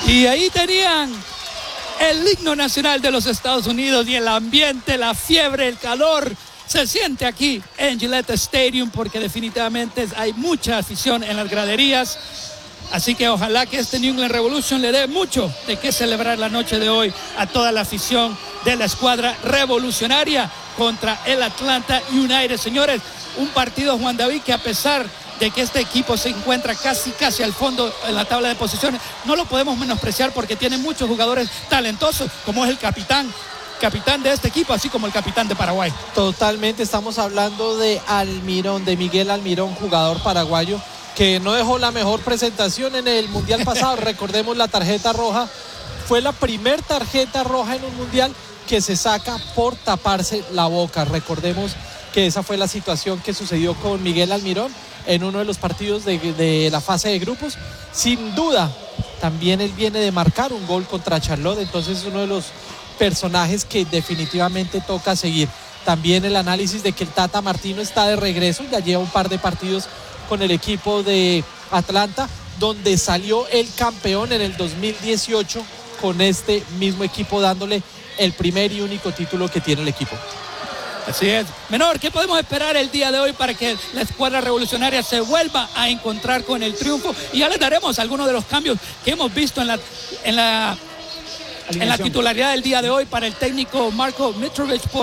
Y ahí tenían el himno nacional de los Estados Unidos y el ambiente, la fiebre, el calor se siente aquí en Gillette Stadium porque definitivamente hay mucha afición en las graderías. Así que ojalá que este New England Revolution le dé mucho de qué celebrar la noche de hoy a toda la afición de la escuadra revolucionaria contra el Atlanta United. Señores, un partido, Juan David, que a pesar de que este equipo se encuentra casi al fondo en la tabla de posiciones, no lo podemos menospreciar porque tiene muchos jugadores talentosos, como es el capitán de este equipo, así como el capitán de Paraguay. Totalmente, estamos hablando de Almirón, de Miguel Almirón, jugador paraguayo, que no dejó la mejor presentación en el Mundial pasado. Recordemos la tarjeta roja, fue la primer tarjeta roja en un Mundial que se saca por taparse la boca. Recordemos que esa fue la situación que sucedió con Miguel Almirón en uno de los partidos de la fase de grupos. Sin duda, también él viene de marcar un gol contra Charlotte, entonces es uno de los personajes que definitivamente toca seguir. También el análisis de que el Tata Martino está de regreso, ya lleva un par de partidos con el equipo de Atlanta, donde salió el campeón en el 2018 con este mismo equipo, dándole el primer y único título que tiene el equipo. Así es. Menor, ¿qué podemos esperar el día de hoy para que la escuadra revolucionaria se vuelva a encontrar con el triunfo? Y ya les daremos algunos de los cambios que hemos visto en la titularidad del día de hoy para el técnico Marko Mitrovic.